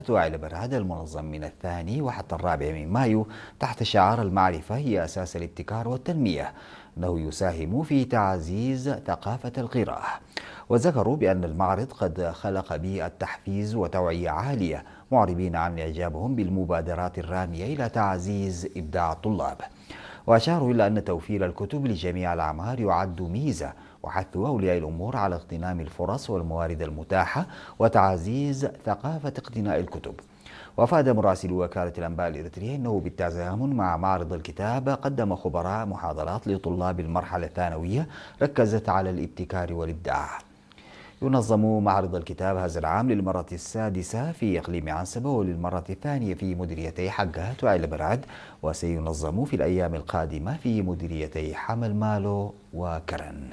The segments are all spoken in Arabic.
اعلب هذا المنظم من 2 وحتى 4 من مايو تحت شعار المعرفة هي أساس الابتكار والتنمية، أنه يساهم في تعزيز ثقافة القراءة. وذكروا بأن المعرض قد خلق بيئة تحفيز وتوعية عالية، معربين عن إعجابهم بالمبادرات الرامية إلى تعزيز إبداع الطلاب. وأشاروا إلى أن توفير الكتب لجميع الأعمار يعد ميزة، وحث أولياء الأمور على اغتنام الفرص والموارد المتاحة وتعزيز ثقافة اقتناء الكتب. وأفاد مراسل وكالة الأنباء الإريترية أنه بالتزامن مع معرض الكتاب قدم خبراء محاضرات لطلاب المرحلة الثانوية ركزت على الابتكار والإبداع. ينظم معرض الكتاب هذا العام للمرة السادسة في إقليم عنسبة وللمرة الثانية في مديريتي حقات وعلى برعد، وسينظم في الأيام القادمة في مديريتي حمل مالو وكرن.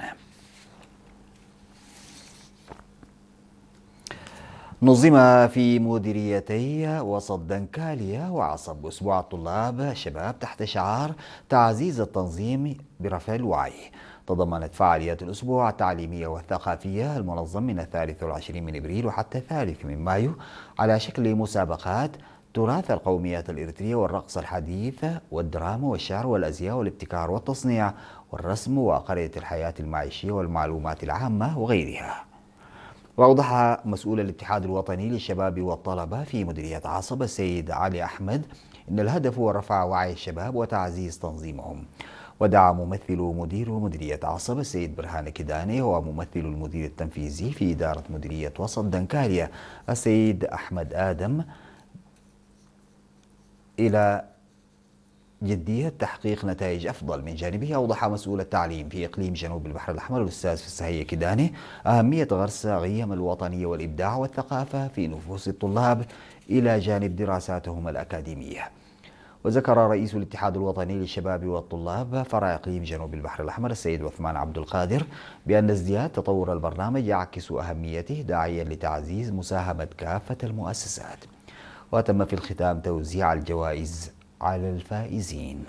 نظم في مديريتي وسط دنكاليا وعصب أسبوع الطلاب شباب تحت شعار تعزيز التنظيم برفع الوعي. تضمنت فعاليات الأسبوع التعليمية والثقافية المنظم من 23 من إبريل وحتى 3 من مايو على شكل مسابقات تراث القوميات الإريترية والرقص الحديث والدراما والشعر والأزياء والابتكار والتصنيع والرسم وقرية الحياة المعيشية والمعلومات العامة وغيرها. وأوضح مسؤول الاتحاد الوطني للشباب والطلبة في مديرية عصب السيد علي أحمد أن الهدف هو رفع وعي الشباب وتعزيز تنظيمهم. ودعا مدير مديرية عصب السيد برهان كداني وممثل المدير التنفيذي في إدارة مديرية وسط دنكاليا السيد أحمد آدم إلى جدية تحقيق نتائج أفضل. من جانبه أوضح مسؤول التعليم في إقليم جنوب البحر الأحمر الأستاذ فسحية كداني أهمية غرس قيم الوطنية والإبداع والثقافة في نفوس الطلاب إلى جانب دراساتهم الأكاديمية. وذكر رئيس الاتحاد الوطني للشباب والطلاب فرع إقليم جنوب البحر الأحمر السيد عثمان عبد القادر بأن ازدياد تطور البرنامج يعكس أهميته، داعيا لتعزيز مساهمة كافة المؤسسات. وتم في الختام توزيع الجوائز على الفائزين.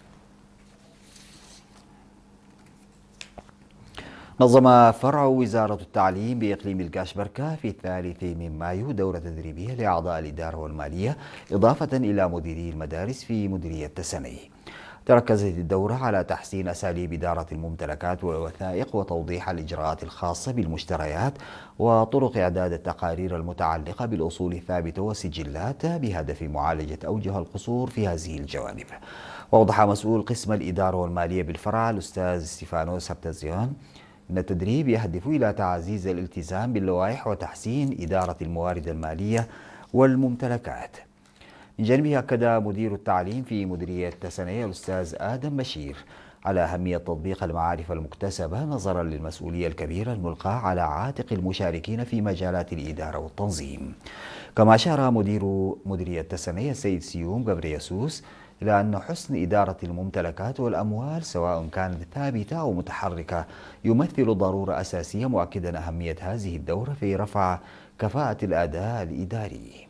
نظم فرع وزارة التعليم بإقليم الكاشبركة في 3 من مايو دورة تدريبية لأعضاء الإدارة والمالية إضافة إلى مديري المدارس في مديرية تسني. تركزت الدورة على تحسين أساليب إدارة الممتلكات والوثائق وتوضيح الإجراءات الخاصة بالمشتريات وطرق إعداد التقارير المتعلقة بالأصول الثابتة والسجلات بهدف معالجة أوجه القصور في هذه الجوانب. وأوضح مسؤول قسم الإدارة والمالية بالفرع الأستاذ ستيفانوس هبتزيون أن التدريب يهدف إلى تعزيز الالتزام باللوائح وتحسين إدارة الموارد المالية والممتلكات. من جانبه أكد مدير التعليم في مديرية تسنية الأستاذ آدم بشير على أهمية تطبيق المعارف المكتسبة نظرا للمسؤولية الكبيرة الملقاة على عاتق المشاركين في مجالات الإدارة والتنظيم. كما أشار مدير مديرية تسنية السيد سيوم جبريسوس إلى أن حسن إدارة الممتلكات والأموال سواء كانت ثابتة أو متحركة يمثل ضرورة أساسية، مؤكدا أهمية هذه الدورة في رفع كفاءة الأداء الإداري.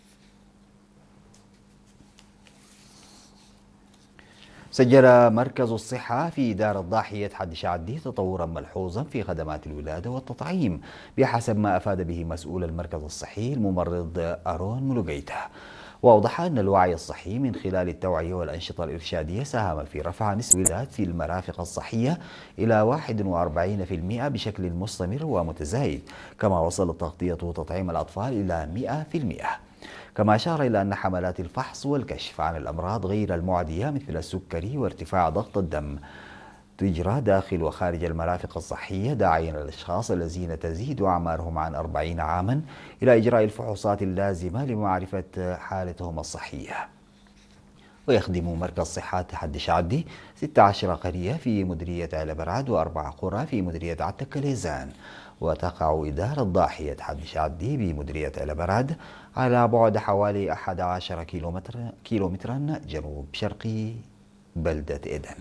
سجل مركز الصحة في دار الضاحية حد شعدي تطورا ملحوظا في خدمات الولادة والتطعيم بحسب ما أفاد به مسؤول المركز الصحي الممرض أرون ملوغيتا. وأوضح أن الوعي الصحي من خلال التوعية والأنشطة الإرشادية ساهم في رفع نسبة الولادات في المرافق الصحية إلى 41% بشكل مستمر ومتزايد، كما وصلت تغطية تطعيم الأطفال إلى 100%. كما أشار إلى أن حملات الفحص والكشف عن الأمراض غير المعدية مثل السكري وارتفاع ضغط الدم تجرى داخل وخارج المرافق الصحية، داعيا الأشخاص الذين تزيد أعمارهم عن 40 عاما إلى إجراء الفحوصات اللازمة لمعرفة حالتهم الصحية. ويخدم مركز صحة حد شعدي 16 قرية في مديرية علب برعد و4 قرى في مديرية عتك ليزان. وتقع إدارة ضاحية حد شعدي بمديرية علب برعد على بعد حوالي 11 كيلومترا جنوب شرقي بلدة إدن.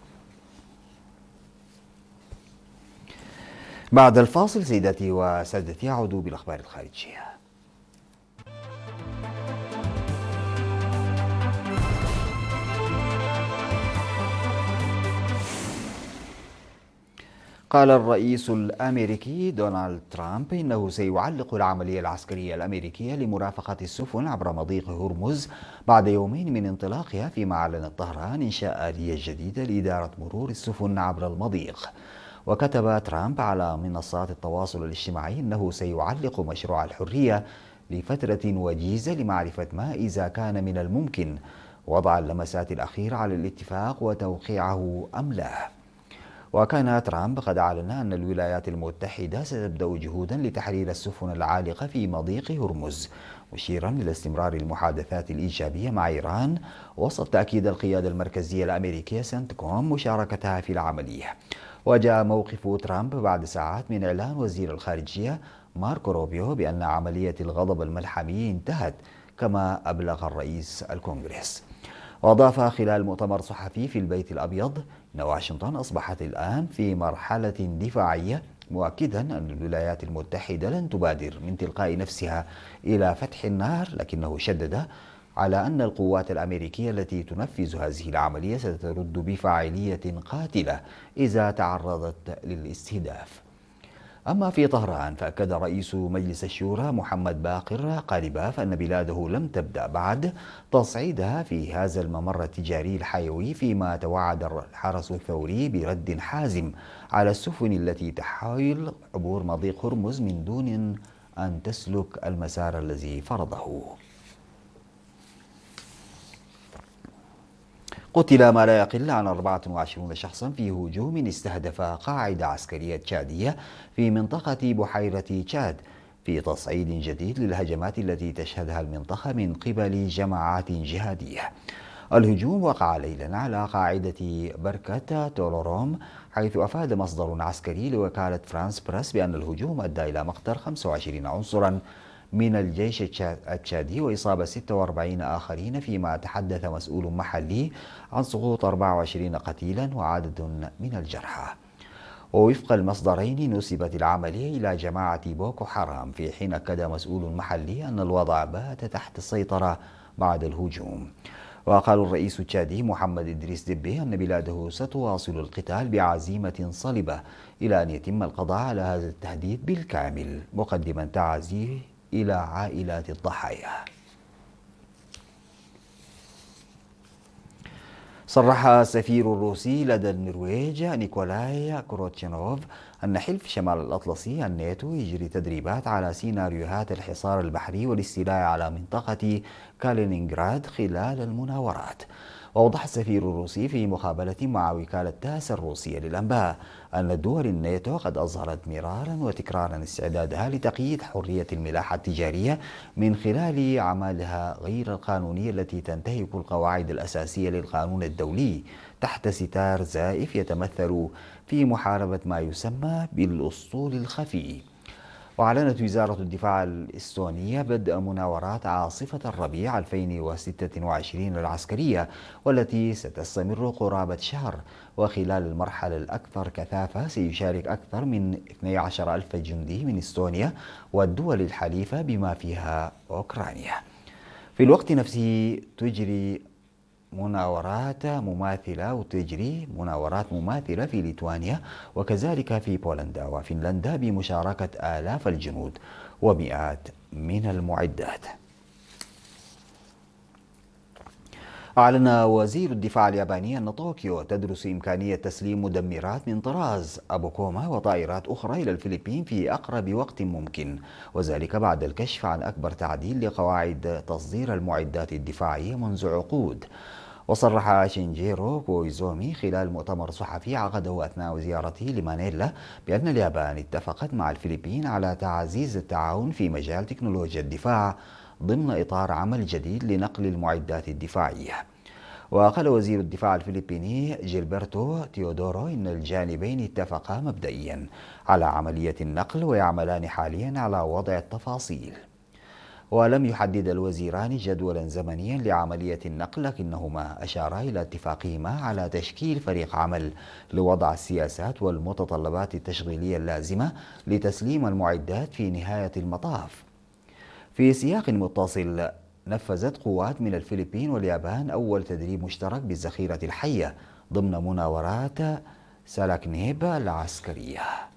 بعد الفاصل سيداتي وسادتي أعود بالأخبار الخارجية. قال الرئيس الأمريكي دونالد ترامب إنه سيعلق العملية العسكرية الأمريكية لمرافقة السفن عبر مضيق هرمز بعد يومين من انطلاقها، فيما أعلنت طهران إنشاء آلية جديدة لإدارة مرور السفن عبر المضيق. وكتب ترامب على منصات التواصل الاجتماعي إنه سيعلق مشروع الحرية لفترة وجيزة لمعرفة ما إذا كان من الممكن وضع اللمسات الأخيرة على الاتفاق وتوقيعه أم لا. وكان ترامب قد أعلن أن الولايات المتحدة ستبدأ جهودا لتحرير السفن العالقة في مضيق هرمز، مشيرا إلى استمرار المحادثات الإيجابية مع إيران وسط تأكيد القيادة المركزية الأمريكية سنتكوم مشاركتها في العملية. وجاء موقف ترامب بعد ساعات من إعلان وزير الخارجية ماركو روبيو بأن عملية الغضب الملحمي انتهت، كما أبلغ الرئيس الكونغرس. وأضاف خلال مؤتمر صحفي في البيت الأبيض أن واشنطن أصبحت الآن في مرحلة دفاعية، مؤكدا أن الولايات المتحدة لن تبادر من تلقاء نفسها إلى فتح النار، لكنه شدد على أن القوات الأمريكية التي تنفذ هذه العملية سترد بفاعلية قاتلة إذا تعرضت للاستهداف. أما في طهران، فأكد رئيس مجلس الشورى محمد باقر قالباف أن بلاده لم تبدأ بعد تصعيدها في هذا الممر التجاري الحيوي، فيما توعد الحرس الثوري برد حازم على السفن التي تحاول عبور مضيق هرمز من دون أن تسلك المسار الذي فرضه. قتل ما لا يقل عن 24 شخصا في هجوم استهدف قاعدة عسكرية تشادية في منطقة بحيرة تشاد، في تصعيد جديد للهجمات التي تشهدها المنطقة من قبل جماعات جهادية. الهجوم وقع ليلا على قاعدة بركة تولوروم، حيث أفاد مصدر عسكري لوكالة فرانس بريس بأن الهجوم أدى إلى مقتل 25 عنصرا من الجيش التشادي وإصابة 46 آخرين، فيما تحدث مسؤول محلي عن سقوط 24 قتيلا وعدد من الجرحى. ووفق المصدرين نسبت العملية إلى جماعة بوكو حرام، في حين أكد مسؤول محلي أن الوضع بات تحت السيطرة بعد الهجوم. وقال الرئيس التشادي محمد إدريس دبي أن بلاده ستواصل القتال بعزيمة صلبة إلى أن يتم القضاء على هذا التهديد بالكامل، مقدما تعازيه إلى عائلات الضحايا. صرح السفير الروسي لدى النرويج نيكولاي كروتشينوف أن حلف شمال الأطلسي الناتو يجري تدريبات على سيناريوهات الحصار البحري والاستيلاء على منطقة كالينينغراد خلال المناورات. وأوضح السفير الروسي في مقابلة مع وكالة تاس الروسية للأنباء أن الدول الناتو قد أظهرت مرارا وتكرارا استعدادها لتقييد حرية الملاحة التجارية من خلال أعمالها غير القانونية التي تنتهك القواعد الأساسية للقانون الدولي تحت ستار زائف يتمثل في محاربة ما يسمى بالأسطول الخفي. وأعلنت وزارة الدفاع الإستونية بدء مناورات عاصفة الربيع 2026 العسكرية، والتي ستستمر قرابة شهر. وخلال المرحلة الأكثر كثافة سيشارك أكثر من 12 ألف جندي من إستونيا والدول الحليفة بما فيها أوكرانيا. في الوقت نفسه تجري مناورات مماثلة في ليتوانيا وكذلك في بولندا وفنلندا بمشاركة آلاف الجنود ومئات من المعدات. أعلن وزير الدفاع الياباني أن طوكيو تدرس إمكانية تسليم مدمرات من طراز أبوكوما وطائرات أخرى إلى الفلبين في أقرب وقت ممكن، وذلك بعد الكشف عن أكبر تعديل لقواعد تصدير المعدات الدفاعية منذ عقود. وصرح شينجيرو كويزومي خلال مؤتمر صحفي عقده أثناء زيارته لمانيلا بأن اليابان اتفقت مع الفلبين على تعزيز التعاون في مجال تكنولوجيا الدفاع ضمن إطار عمل جديد لنقل المعدات الدفاعية. وقال وزير الدفاع الفلبيني جيلبرتو تيودورو إن الجانبين اتفقا مبدئيا على عملية النقل ويعملان حاليا على وضع التفاصيل. ولم يحدد الوزيران جدولا زمنيا لعملية النقل، لكنهما أشارا إلى اتفاقهما على تشكيل فريق عمل لوضع السياسات والمتطلبات التشغيلية اللازمة لتسليم المعدات في نهاية المطاف. في سياق متصل، نفذت قوات من الفلبين واليابان أول تدريب مشترك بالذخيرة الحية ضمن مناورات سالاكنيب العسكرية.